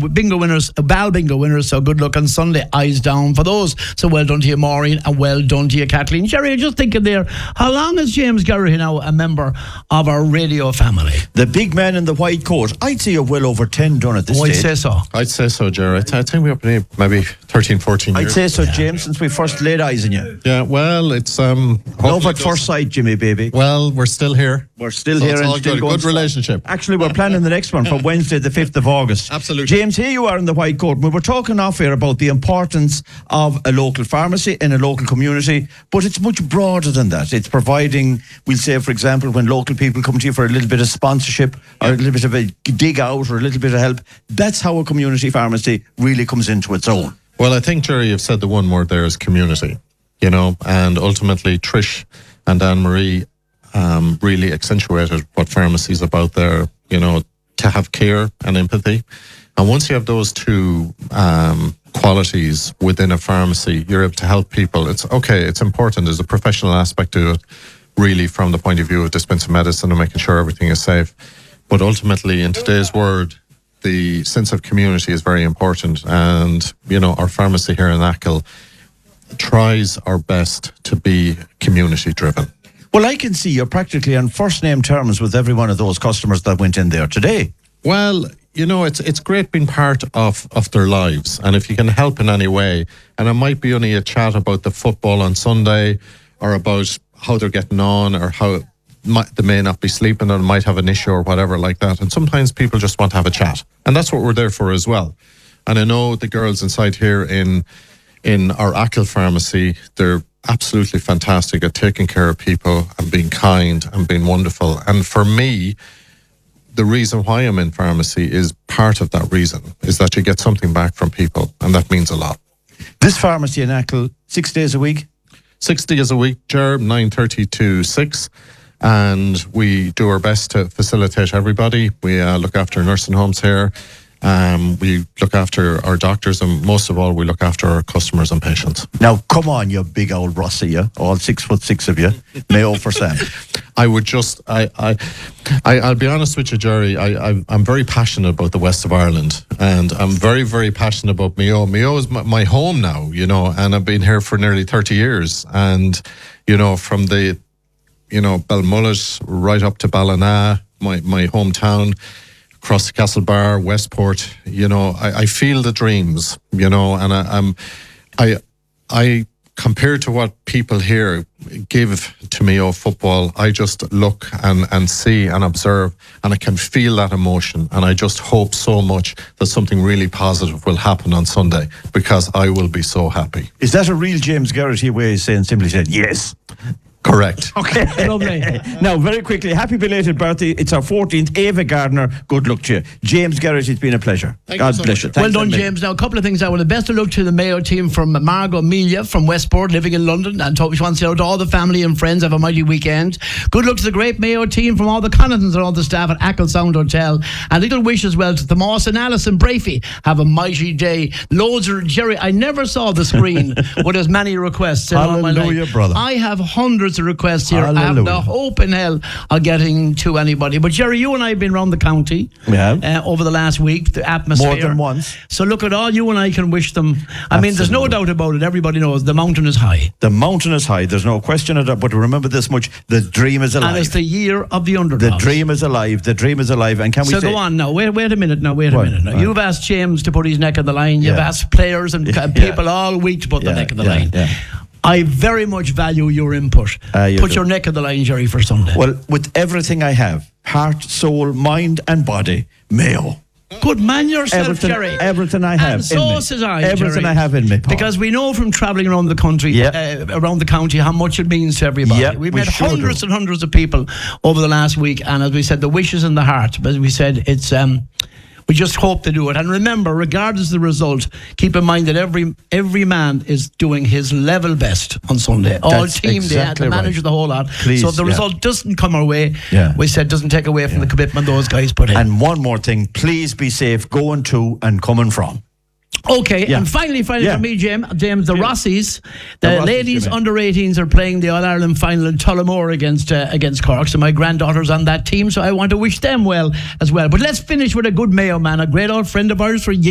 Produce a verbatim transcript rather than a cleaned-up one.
bingo winners, Bal bingo winners. So good luck on Sunday. Eyes down for those. So well done to you, Maureen, and well done to you, Kathleen. Jerry, I'm just thinking there, how long is James Geraghty now a member of our radio family? The big man in the white coat. I'd say you're well over ten done at this oh, stage. I'd say so. I'd say so, Jerry. I think we're up in maybe thirteen, fourteen years. I'd say so, James, since we first laid eyes on you. Yeah, well, it's um. Love at first sight, Jimmy, baby. Well, we're still here. We're still so here it's and all still good. going. Good relationship. Actually, we're planning the next one for Wednesday, the fifth of August. Absolutely. James, here you are in the white coat. We were talking off here about the importance of a local pharmacy in a local community, but it's much broader than that. It's providing, we'll say, for example, when local people come to you for a little bit of sponsorship or a little bit of a dig out or a little bit of help, that's how a community pharmacy really comes into its own. Well, I think, Jerry, you've said the one word there is community, you know, and ultimately Trish and Anne-Marie um, really accentuated what pharmacy is about there, you know, to have care and empathy. And once you have those two um, qualities within a pharmacy, you're able to help people. It's okay, it's important. There's a professional aspect to it, really, from the point of view of dispensing medicine and making sure everything is safe. But ultimately, in today's world, the sense of community is very important. And, you know, our pharmacy here in Achill tries our best to be community driven. Well, I can see you're practically on first name terms with every one of those customers that went in there today. Well, you know, it's it's great being part of, of their lives. And if you can help in any way, and it might be only a chat about the football on Sunday or about how they're getting on or how might, they may not be sleeping or might have an issue or whatever like that. And sometimes people just want to have a chat. And that's what we're there for as well. And I know the girls inside here in in our Achill pharmacy, they're absolutely fantastic at taking care of people and being kind and being wonderful. And for me, the reason why I'm in pharmacy is part of that reason, is that you get something back from people, and that means a lot. This pharmacy in Achill, six days a week? Six days a week, Ger, nine thirty to six. And we do our best to facilitate everybody. We uh, look after nursing homes here. Um, we look after our doctors, and most of all, we look after our customers and patients. Now, come on, you big old Rossi, you, all six foot six of you, Mayo for Sam. I would just, I, I, I, I'll be honest with you, Jerry. I, I, I'm very passionate about the west of Ireland, and I'm very, very passionate about Mayo. Mayo is my, my home now, you know, and I've been here for nearly thirty years, and you know, from the, you know, Belmullet right up to Ballina, my my hometown. Across the Castlebar, Westport, you know, I, I feel the dreams, you know, and I, I'm, I, I compared to what people here give to me of football, I just look and, and see and observe, and I can feel that emotion, and I just hope so much that something really positive will happen on Sunday, because I will be so happy. Is that a real James Geraghty way of saying, simply said, yes? Correct. Okay. Lovely. Now, very quickly, happy belated birthday. It's our fourteenth. Ava Gardner, good luck to you. James Geraghty, it's been a pleasure. Thank God you so bless much. you. Well Thanks done, a million. James. Now, a couple of things. I want the best of luck to the Mayo team from Margot Amelia from Westport, living in London, and she wants to say to all the family and friends, have a mighty weekend. Good luck to the great Mayo team from all the Connachtons and all the staff at Achill Sound Hotel, and little wish as well to Tomas and Alison Brafey. Have a mighty day. Loads of Jerry. I never saw the screen with as many requests in all my life. Hallelujah, brother. I have hundreds of requests here. Hallelujah. I have no hope in hell of getting to anybody. But Jerry, you and I have been around the county We have. uh, over the last week. The atmosphere More than once. So look at all you and I can wish them. I mean, there's no doubt about it. Everybody knows the mountain is high. The mountain is high. There's no question of that. But remember this much: the dream is alive. And it's the year of the the underdog. dream is alive. The dream is alive. And can we So say? go on now. Wait, wait a minute now. Wait a What? minute now. What? You've asked James to put his neck on the line. You've Yeah. asked players and Yeah. people all week to put Yeah, the neck on the yeah, line. yeah. I very much value your input. Uh, you put do. your neck on the line, Jerry, for Sunday. Well, with everything I have, heart, soul, mind, and body, Mayo. Good man yourself, Everything, Jerry. everything I have And so in me. says I, Everything Jerry. I have in me, Paul. Because we know from travelling around the country, Yep. uh, around the county, how much it means to everybody. Yep, We've we met sure hundreds do. and hundreds of people over the last week, and as we said, the wish is in the heart. As we said, it's um, we just hope to do it. And remember, regardless of the result, keep in mind that every every man is doing his level best on Sunday. All That's team, exactly the manager, right. the whole lot. Please, so if the yeah. result doesn't come our way, Yeah. we said doesn't take away from Yeah. the commitment those guys put in. And one more thing, please be safe going to and coming from. Okay, Yeah. and finally, finally Yeah. for me, James, James the Rossies, the, The Rossies, ladies Jimmy. under eighteens are playing the All Ireland final in Tullamore against uh, against Cork. So my granddaughter's on that team, so I want to wish them well as well. But let's finish with a good Mayo man, a great old friend of ours for years.